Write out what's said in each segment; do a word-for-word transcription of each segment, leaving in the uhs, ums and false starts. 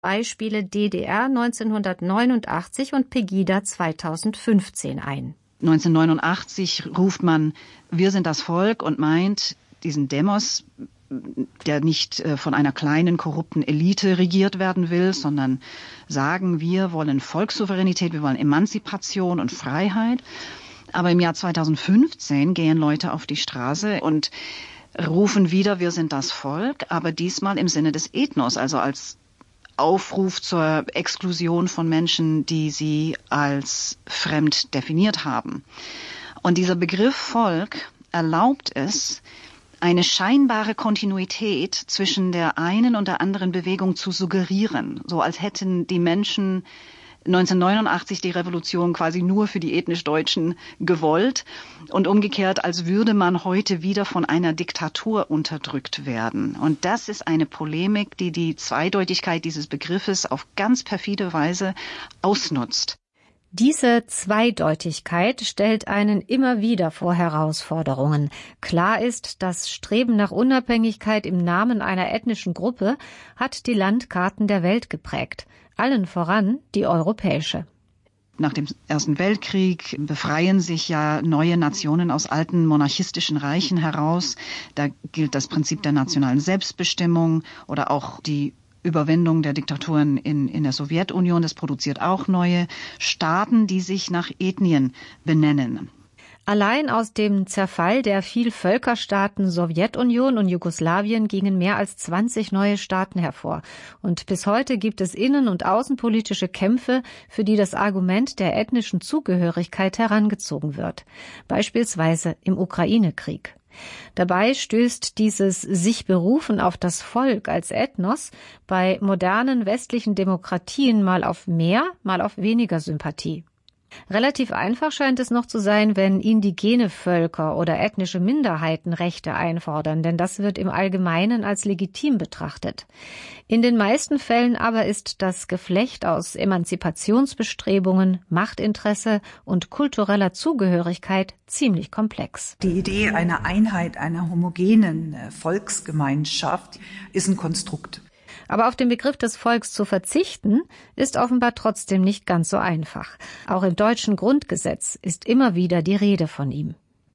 Beispiele D D R neunzehnhundertneunundachtzig und Pegida zweitausendfünfzehn ein. neunzehnhundertneunundachtzig ruft man Wir sind das Volk und meint diesen Demos, der nicht von einer kleinen, korrupten Elite regiert werden will, sondern sagen, wir wollen Volkssouveränität, wir wollen Emanzipation und Freiheit. Aber im Jahr zweitausendfünfzehn gehen Leute auf die Straße und rufen wieder, wir sind das Volk, aber diesmal im Sinne des Ethnos, also als Aufruf zur Exklusion von Menschen, die sie als fremd definiert haben. Und dieser Begriff Volk erlaubt es, eine scheinbare Kontinuität zwischen der einen und der anderen Bewegung zu suggerieren, so als hätten die Menschen neunzehnhundertneunundachtzig die Revolution quasi nur für die ethnisch Deutschen gewollt und umgekehrt, als würde man heute wieder von einer Diktatur unterdrückt werden. Und das ist eine Polemik, die die Zweideutigkeit dieses Begriffes auf ganz perfide Weise ausnutzt. Diese Zweideutigkeit stellt einen immer wieder vor Herausforderungen. Klar ist, das Streben nach Unabhängigkeit im Namen einer ethnischen Gruppe hat die Landkarten der Welt geprägt. Allen voran die europäische. Nach dem Ersten Weltkrieg befreien sich ja neue Nationen aus alten monarchistischen Reichen heraus. Da gilt das Prinzip der nationalen Selbstbestimmung oder auch die Überwindung der Diktaturen in, in der Sowjetunion. Das produziert auch neue Staaten, die sich nach Ethnien benennen. Allein aus dem Zerfall der Vielvölkerstaaten Sowjetunion und Jugoslawien gingen mehr als zwanzig neue Staaten hervor. Und bis heute gibt es innen- und außenpolitische Kämpfe, für die das Argument der ethnischen Zugehörigkeit herangezogen wird. Beispielsweise im Ukraine-Krieg. Dabei stößt dieses sich berufen auf das Volk als Ethnos bei modernen westlichen Demokratien mal auf mehr, mal auf weniger Sympathie. Relativ einfach scheint es noch zu sein, wenn indigene Völker oder ethnische Minderheiten Rechte einfordern, denn das wird im Allgemeinen als legitim betrachtet. In den meisten Fällen aber ist das Geflecht aus Emanzipationsbestrebungen, Machtinteresse und kultureller Zugehörigkeit ziemlich komplex. Die Idee einer Einheit, einer homogenen Volksgemeinschaft ist ein Konstrukt. Aber auf den Begriff des Volks zu verzichten, ist offenbar trotzdem nicht ganz so einfach. Auch im deutschen Grundgesetz ist immer wieder die Rede von ihm.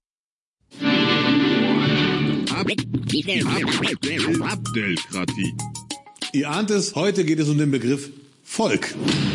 Abdelkratie. Ihr ahnt es, heute geht es um den Begriff Volk.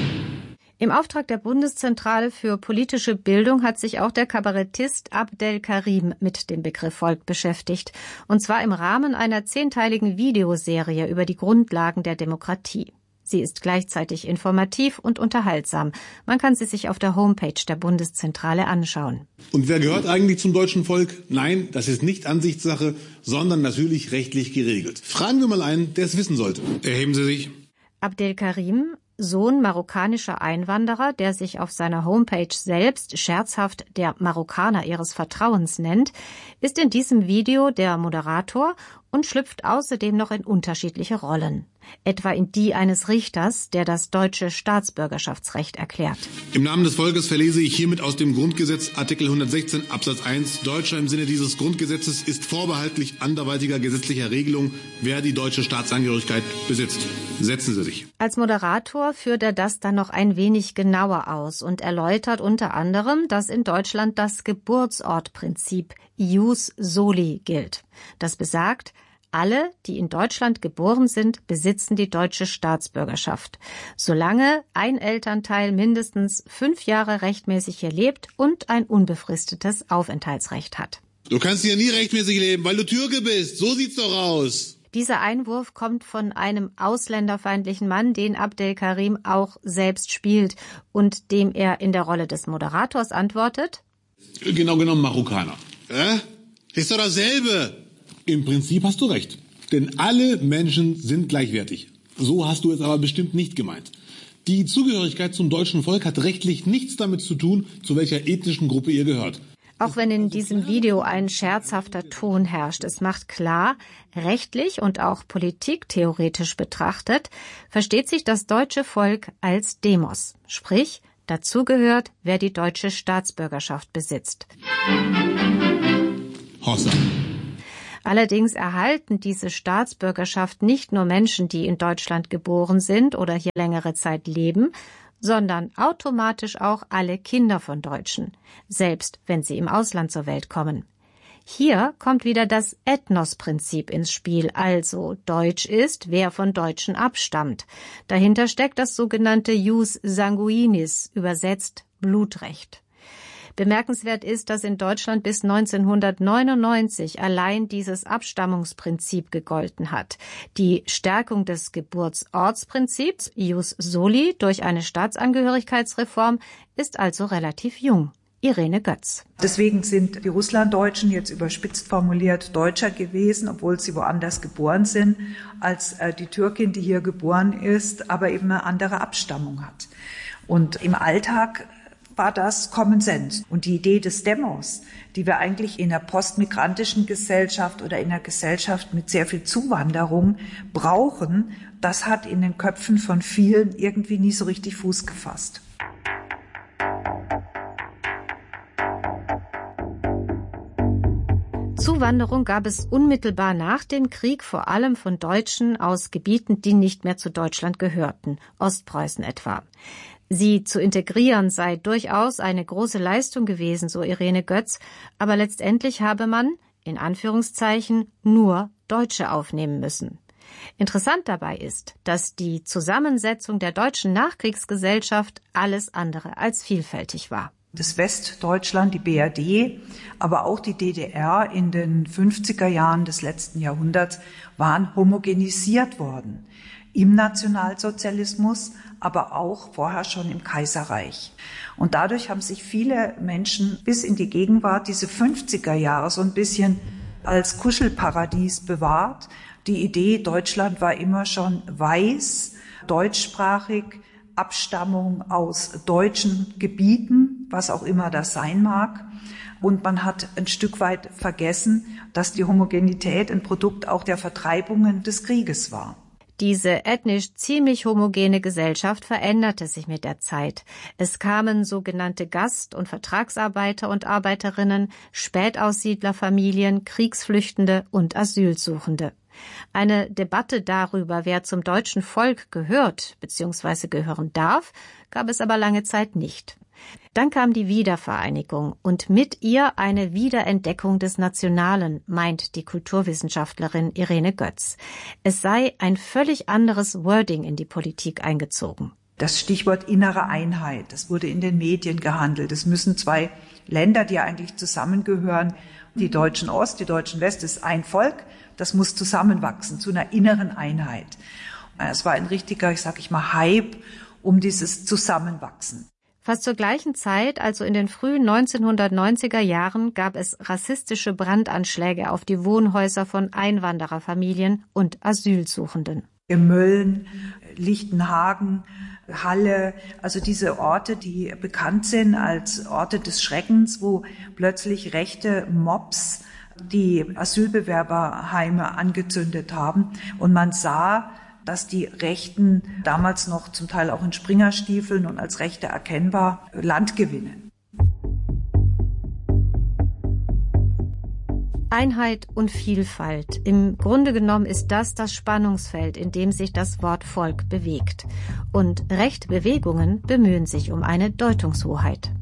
Im Auftrag der Bundeszentrale für politische Bildung hat sich auch der Kabarettist Abdel Karim mit dem Begriff Volk beschäftigt. Und zwar im Rahmen einer zehnteiligen Videoserie über die Grundlagen der Demokratie. Sie ist gleichzeitig informativ und unterhaltsam. Man kann sie sich auf der Homepage der Bundeszentrale anschauen. Und wer gehört eigentlich zum deutschen Volk? Nein, das ist nicht Ansichtssache, sondern natürlich rechtlich geregelt. Fragen wir mal einen, der es wissen sollte. Erheben Sie sich. Abdel Karim, Sohn marokkanischer Einwanderer, der sich auf seiner Homepage selbst scherzhaft der Marokkaner ihres Vertrauens nennt, ist in diesem Video der Moderator und schlüpft außerdem noch in unterschiedliche Rollen. Etwa in die eines Richters, der das deutsche Staatsbürgerschaftsrecht erklärt. Im Namen des Volkes verlese ich hiermit aus dem Grundgesetz Artikel hundertsechzehn Absatz eins. Deutscher im Sinne dieses Grundgesetzes ist vorbehaltlich anderweitiger gesetzlicher Regelung, wer die deutsche Staatsangehörigkeit besitzt. Setzen Sie sich. Als Moderator führt er das dann noch ein wenig genauer aus und erläutert unter anderem, dass in Deutschland das Geburtsortprinzip Ius soli gilt. Das besagt, alle, die in Deutschland geboren sind, besitzen die deutsche Staatsbürgerschaft, solange ein Elternteil mindestens fünf Jahre rechtmäßig hier lebt und ein unbefristetes Aufenthaltsrecht hat. Du kannst hier nie rechtmäßig leben, weil du Türke bist. So sieht's doch aus. Dieser Einwurf kommt von einem ausländerfeindlichen Mann, den Abdel Karim auch selbst spielt und dem er in der Rolle des Moderators antwortet: Genau genommen Marokkaner. Äh? Ist doch dasselbe. Im Prinzip hast du recht, denn alle Menschen sind gleichwertig. So hast du es aber bestimmt nicht gemeint. Die Zugehörigkeit zum deutschen Volk hat rechtlich nichts damit zu tun, zu welcher ethnischen Gruppe ihr gehört. Auch wenn in diesem Video ein scherzhafter Ton herrscht, es macht klar, rechtlich und auch politiktheoretisch betrachtet, versteht sich das deutsche Volk als Demos, sprich, dazu gehört, wer die deutsche Staatsbürgerschaft besitzt. Hossa. Allerdings erhalten diese Staatsbürgerschaft nicht nur Menschen, die in Deutschland geboren sind oder hier längere Zeit leben, sondern automatisch auch alle Kinder von Deutschen, selbst wenn sie im Ausland zur Welt kommen. Hier kommt wieder das Ethnos-Prinzip ins Spiel, also Deutsch ist, wer von Deutschen abstammt. Dahinter steckt das sogenannte Jus sanguinis, übersetzt Blutrecht. Bemerkenswert ist, dass in Deutschland bis neunzehnhundertneunundneunzig allein dieses Abstammungsprinzip gegolten hat. Die Stärkung des Geburtsortsprinzips, Ius soli, durch eine Staatsangehörigkeitsreform ist also relativ jung. Irene Götz. Deswegen sind die Russlanddeutschen jetzt überspitzt formuliert Deutscher gewesen, obwohl sie woanders geboren sind, als äh, die Türkin, die hier geboren ist, aber eben eine andere Abstammung hat. Und im Alltag war das Common Sense. Und die Idee des Demos, die wir eigentlich in einer postmigrantischen Gesellschaft oder in einer Gesellschaft mit sehr viel Zuwanderung brauchen, das hat in den Köpfen von vielen irgendwie nie so richtig Fuß gefasst. Zuwanderung gab es unmittelbar nach dem Krieg vor allem von Deutschen aus Gebieten, die nicht mehr zu Deutschland gehörten, Ostpreußen etwa. Sie zu integrieren sei durchaus eine große Leistung gewesen, so Irene Götz, aber letztendlich habe man, in Anführungszeichen, nur Deutsche aufnehmen müssen. Interessant dabei ist, dass die Zusammensetzung der deutschen Nachkriegsgesellschaft alles andere als vielfältig war. Das Westdeutschland, die B R D, aber auch die D D R in den fünfziger Jahren des letzten Jahrhunderts waren homogenisiert worden. Im Nationalsozialismus, aber auch vorher schon im Kaiserreich. Und dadurch haben sich viele Menschen bis in die Gegenwart diese fünfziger Jahre so ein bisschen als Kuschelparadies bewahrt. Die Idee, Deutschland war immer schon weiß, deutschsprachig, Abstammung aus deutschen Gebieten, was auch immer das sein mag. Und man hat ein Stück weit vergessen, dass die Homogenität ein Produkt auch der Vertreibungen des Krieges war. Diese ethnisch ziemlich homogene Gesellschaft veränderte sich mit der Zeit. Es kamen sogenannte Gast- und Vertragsarbeiter und Arbeiterinnen, Spätaussiedlerfamilien, Kriegsflüchtende und Asylsuchende. Eine Debatte darüber, wer zum deutschen Volk gehört bzw. gehören darf, gab es aber lange Zeit nicht. Dann kam die Wiedervereinigung und mit ihr eine Wiederentdeckung des Nationalen, meint die Kulturwissenschaftlerin Irene Götz. Es sei ein völlig anderes Wording in die Politik eingezogen. Das Stichwort innere Einheit, das wurde in den Medien gehandelt. Es müssen zwei Länder, die ja eigentlich zusammengehören, die Deutschen Ost, die Deutschen West, ist ein Volk, das muss zusammenwachsen zu einer inneren Einheit. Es war ein richtiger, ich sag ich mal, Hype um dieses Zusammenwachsen. Fast zur gleichen Zeit, also in den frühen neunzehnhundertneunziger Jahren, gab es rassistische Brandanschläge auf die Wohnhäuser von Einwandererfamilien und Asylsuchenden. In Mölln, Lichtenhagen, Halle, also diese Orte, die bekannt sind als Orte des Schreckens, wo plötzlich rechte Mobs die Asylbewerberheime angezündet haben. Und man sah, dass die Rechten damals noch zum Teil auch in Springerstiefeln und als Rechte erkennbar Land gewinnen. Einheit und Vielfalt. Im Grunde genommen ist das das Spannungsfeld, in dem sich das Wort Volk bewegt. Und rechte Bewegungen bemühen sich um eine Deutungshoheit.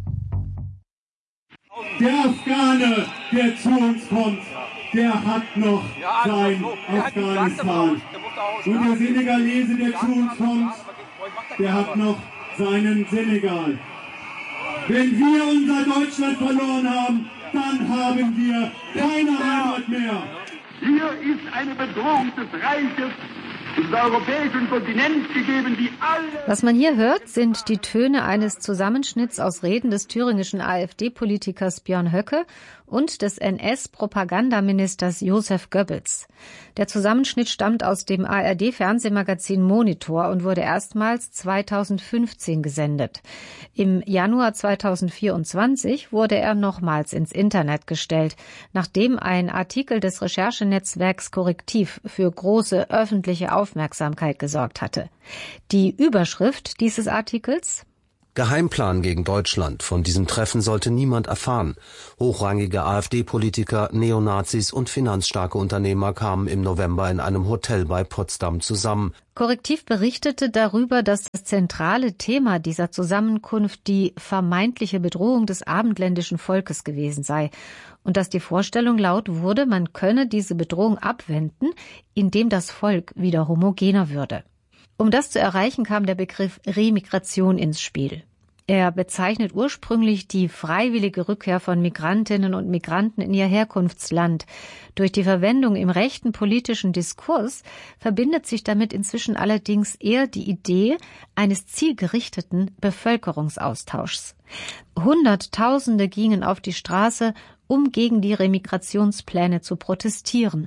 Der Afghane, der zu uns kommt, der hat noch sein Afghanistan. Und der Senegalese, der zu uns kommt, der hat noch seinen Senegal. Wenn wir unser Deutschland verloren haben, dann haben wir keine Heimat mehr. Hier ist eine Bedrohung des Reiches, des europäischen Kontinents gegeben, die alle... Was man hier hört, sind die Töne eines Zusammenschnitts aus Reden des thüringischen AfD-Politikers Björn Höcke und des N S-Propagandaministers Joseph Goebbels. Der Zusammenschnitt stammt aus dem A R D-Fernsehmagazin Monitor und wurde erstmals zweitausendfünfzehn gesendet. Im Januar zweitausendvierundzwanzig wurde er nochmals ins Internet gestellt, nachdem ein Artikel des Recherchenetzwerks Korrektiv für große öffentliche Aufmerksamkeit gesorgt hatte. Die Überschrift dieses Artikels: Geheimplan gegen Deutschland. Von diesem Treffen sollte niemand erfahren. Hochrangige AfD-Politiker, Neonazis und finanzstarke Unternehmer kamen im November in einem Hotel bei Potsdam zusammen. Korrektiv berichtete darüber, dass das zentrale Thema dieser Zusammenkunft die vermeintliche Bedrohung des abendländischen Volkes gewesen sei und dass die Vorstellung laut wurde, man könne diese Bedrohung abwenden, indem das Volk wieder homogener würde. Um das zu erreichen, kam der Begriff Remigration ins Spiel. Er bezeichnet ursprünglich die freiwillige Rückkehr von Migrantinnen und Migranten in ihr Herkunftsland. Durch die Verwendung im rechten politischen Diskurs verbindet sich damit inzwischen allerdings eher die Idee eines zielgerichteten Bevölkerungsaustauschs. Hunderttausende gingen auf die Straße, um gegen die Remigrationspläne zu protestieren.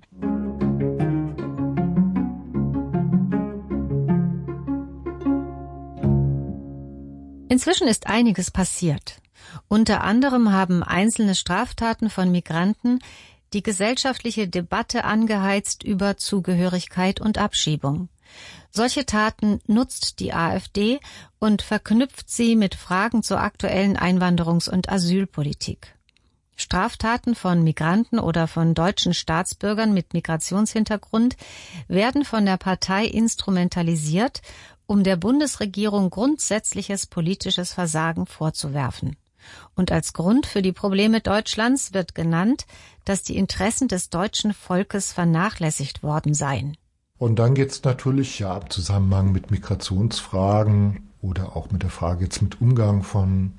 Inzwischen ist einiges passiert. Unter anderem haben einzelne Straftaten von Migranten die gesellschaftliche Debatte angeheizt über Zugehörigkeit und Abschiebung. Solche Taten nutzt die AfD und verknüpft sie mit Fragen zur aktuellen Einwanderungs- und Asylpolitik. Straftaten von Migranten oder von deutschen Staatsbürgern mit Migrationshintergrund werden von der Partei instrumentalisiert, um der Bundesregierung grundsätzliches politisches Versagen vorzuwerfen. Und als Grund für die Probleme Deutschlands wird genannt, dass die Interessen des deutschen Volkes vernachlässigt worden seien. Und dann geht es natürlich ja im Zusammenhang mit Migrationsfragen oder auch mit der Frage jetzt mit Umgang von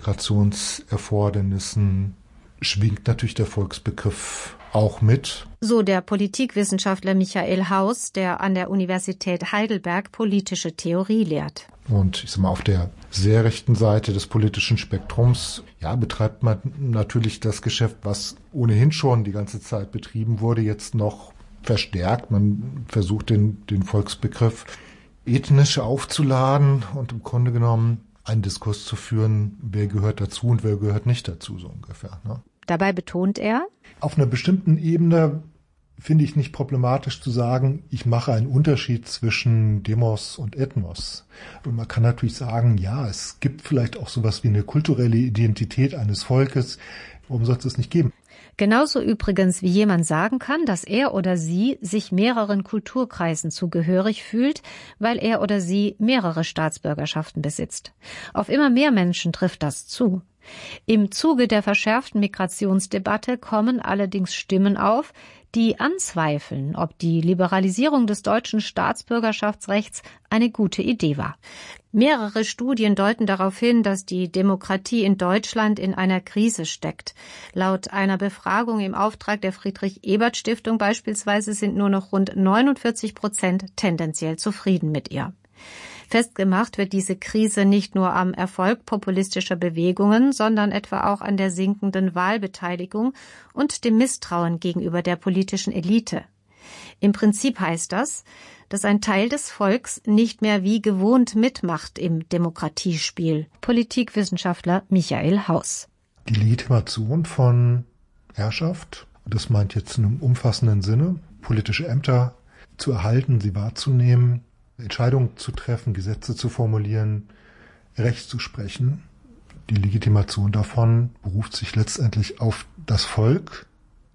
Integrationserfordernissen, schwingt natürlich der Volksbegriff auch mit. So der Politikwissenschaftler Michael Haus, der an der Universität Heidelberg politische Theorie lehrt. Und ich sag mal, auf der sehr rechten Seite des politischen Spektrums, ja, betreibt man natürlich das Geschäft, was ohnehin schon die ganze Zeit betrieben wurde, jetzt noch verstärkt. Man versucht den, den Volksbegriff ethnisch aufzuladen und im Grunde genommen einen Diskurs zu führen, wer gehört dazu und wer gehört nicht dazu, so ungefähr. Ne? Dabei betont er, auf einer bestimmten Ebene finde ich nicht problematisch zu sagen, ich mache einen Unterschied zwischen Demos und Ethnos. Und man kann natürlich sagen, ja, es gibt vielleicht auch sowas wie eine kulturelle Identität eines Volkes. Warum soll es das nicht geben? Genauso übrigens, wie jemand sagen kann, dass er oder sie sich mehreren Kulturkreisen zugehörig fühlt, weil er oder sie mehrere Staatsbürgerschaften besitzt. Auf immer mehr Menschen trifft das zu. Im Zuge der verschärften Migrationsdebatte kommen allerdings Stimmen auf, die anzweifeln, ob die Liberalisierung des deutschen Staatsbürgerschaftsrechts eine gute Idee war. Mehrere Studien deuten darauf hin, dass die Demokratie in Deutschland in einer Krise steckt. Laut einer Befragung im Auftrag der Friedrich-Ebert-Stiftung beispielsweise sind nur noch rund neunundvierzig Prozent tendenziell zufrieden mit ihr. Festgemacht wird diese Krise nicht nur am Erfolg populistischer Bewegungen, sondern etwa auch an der sinkenden Wahlbeteiligung und dem Misstrauen gegenüber der politischen Elite. Im Prinzip heißt das, dass ein Teil des Volks nicht mehr wie gewohnt mitmacht im Demokratiespiel. Politikwissenschaftler Michael Haus. Die Legitimation von Herrschaft, das meint jetzt in einem umfassenden Sinne, politische Ämter zu erhalten, sie wahrzunehmen, Entscheidungen zu treffen, Gesetze zu formulieren, Recht zu sprechen. Die Legitimation davon beruft sich letztendlich auf das Volk.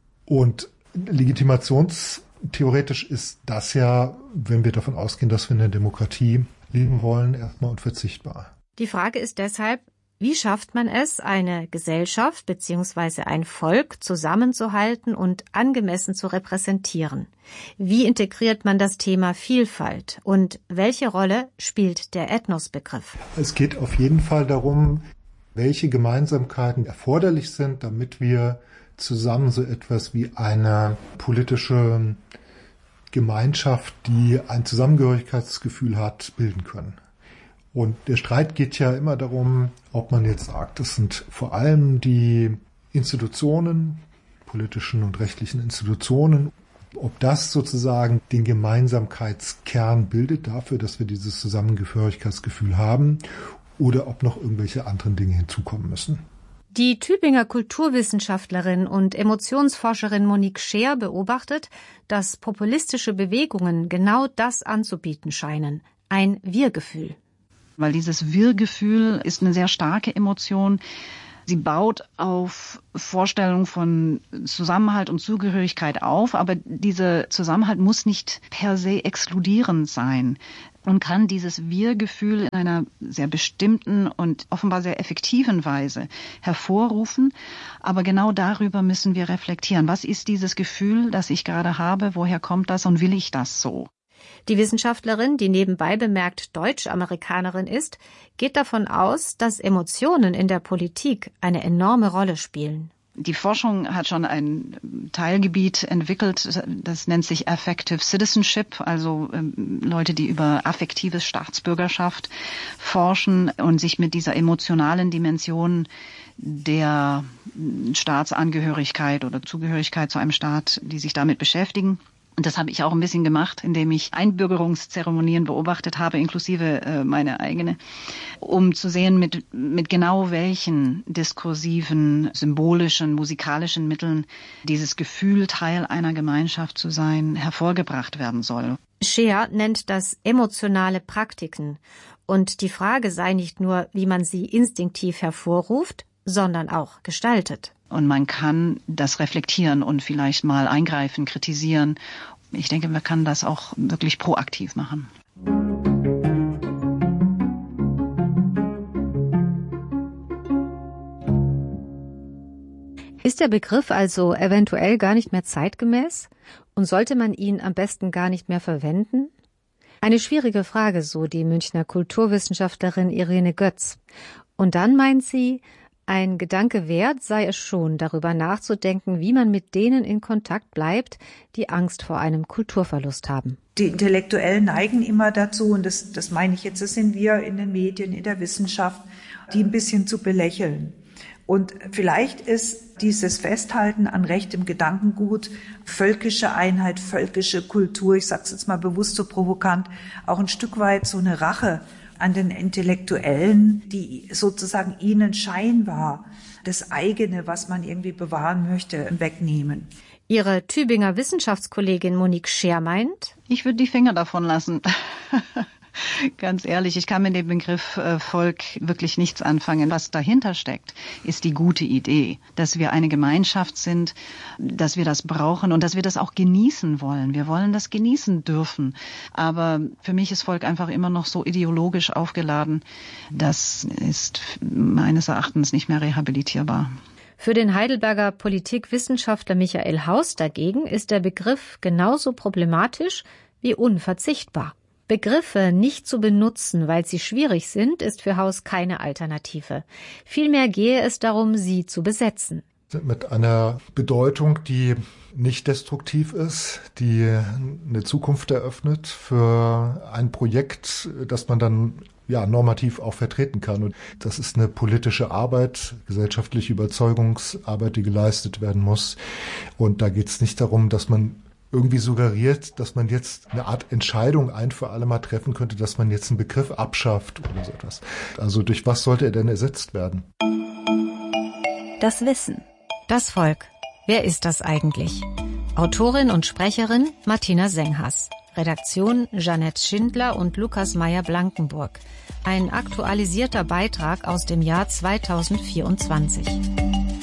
Und legitimationstheoretisch ist das ja, wenn wir davon ausgehen, dass wir in der Demokratie leben wollen, erstmal unverzichtbar. Die Frage ist deshalb, wie schafft man es, eine Gesellschaft bzw. ein Volk zusammenzuhalten und angemessen zu repräsentieren? Wie integriert man das Thema Vielfalt? Und welche Rolle spielt der Ethnosbegriff? Es geht auf jeden Fall darum, welche Gemeinsamkeiten erforderlich sind, damit wir zusammen so etwas wie eine politische Gemeinschaft, die ein Zusammengehörigkeitsgefühl hat, bilden können. Und der Streit geht ja immer darum, ob man jetzt sagt, es sind vor allem die Institutionen, politischen und rechtlichen Institutionen, ob das sozusagen den Gemeinsamkeitskern bildet dafür, dass wir dieses Zusammengehörigkeitsgefühl haben, oder ob noch irgendwelche anderen Dinge hinzukommen müssen. Die Tübinger Kulturwissenschaftlerin und Emotionsforscherin Monique Scheer beobachtet, dass populistische Bewegungen genau das anzubieten scheinen, ein Wir-Gefühl. Weil dieses Wir-Gefühl ist eine sehr starke Emotion. Sie baut auf Vorstellungen von Zusammenhalt und Zugehörigkeit auf, aber dieser Zusammenhalt muss nicht per se exkludierend sein und kann dieses Wir-Gefühl in einer sehr bestimmten und offenbar sehr effektiven Weise hervorrufen. Aber genau darüber müssen wir reflektieren. Was ist dieses Gefühl, das ich gerade habe? Woher kommt das und will ich das so? Die Wissenschaftlerin, die nebenbei bemerkt Deutsch-Amerikanerin ist, geht davon aus, dass Emotionen in der Politik eine enorme Rolle spielen. Die Forschung hat schon ein Teilgebiet entwickelt, das nennt sich Affective Citizenship, also ähm, Leute, die über affektive Staatsbürgerschaft forschen und sich mit dieser emotionalen Dimension der Staatsangehörigkeit oder Zugehörigkeit zu einem Staat, die sich damit beschäftigen. Und das habe ich auch ein bisschen gemacht, indem ich Einbürgerungszeremonien beobachtet habe, inklusive äh, meine eigene, um zu sehen, mit, mit genau welchen diskursiven, symbolischen, musikalischen Mitteln dieses Gefühl, Teil einer Gemeinschaft zu sein, hervorgebracht werden soll. Scheer nennt das emotionale Praktiken. Und die Frage sei nicht nur, wie man sie instinktiv hervorruft, sondern auch gestaltet. Und man kann das reflektieren und vielleicht mal eingreifen, kritisieren. Ich denke, man kann das auch wirklich proaktiv machen. Ist der Begriff also eventuell gar nicht mehr zeitgemäß? Und sollte man ihn am besten gar nicht mehr verwenden? Eine schwierige Frage, so die Münchner Kulturwissenschaftlerin Irene Götz. Und dann meint sie, ein Gedanke wert sei es schon, darüber nachzudenken, wie man mit denen in Kontakt bleibt, die Angst vor einem Kulturverlust haben. Die Intellektuellen neigen immer dazu, und das, das meine ich jetzt, das sind wir in den Medien, in der Wissenschaft, die ein bisschen zu belächeln. Und vielleicht ist dieses Festhalten an rechtem Gedankengut, völkische Einheit, völkische Kultur, ich sage es jetzt mal bewusst so provokant, auch ein Stück weit so eine Rache an den Intellektuellen, die sozusagen ihnen scheinbar das eigene, was man irgendwie bewahren möchte, wegnehmen. Ihre Tübinger Wissenschaftskollegin Monique Scheer meint: Ich würde die Finger davon lassen. Ganz ehrlich, ich kann mit dem Begriff äh, Volk wirklich nichts anfangen. Was dahinter steckt, ist die gute Idee, dass wir eine Gemeinschaft sind, dass wir das brauchen und dass wir das auch genießen wollen. Wir wollen das genießen dürfen. Aber für mich ist Volk einfach immer noch so ideologisch aufgeladen. Das ist meines Erachtens nicht mehr rehabilitierbar. Für den Heidelberger Politikwissenschaftler Michael Haus dagegen ist der Begriff genauso problematisch wie unverzichtbar. Begriffe nicht zu benutzen, weil sie schwierig sind, ist für Haus keine Alternative. Vielmehr gehe es darum, sie zu besetzen. Mit einer Bedeutung, die nicht destruktiv ist, die eine Zukunft eröffnet für ein Projekt, das man dann ja normativ auch vertreten kann. Und das ist eine politische Arbeit, gesellschaftliche Überzeugungsarbeit, die geleistet werden muss. Und da geht es nicht darum, dass man irgendwie suggeriert, dass man jetzt eine Art Entscheidung ein für alle Mal treffen könnte, dass man jetzt einen Begriff abschafft oder so etwas. Also durch was sollte er denn ersetzt werden? Das Wissen. Das Volk. Wer ist das eigentlich? Autorin und Sprecherin Martina Senghas. Redaktion Jeanette Schindler und Lukas Meyer-Blankenburg. Ein aktualisierter Beitrag aus dem Jahr zweitausendvierundzwanzig.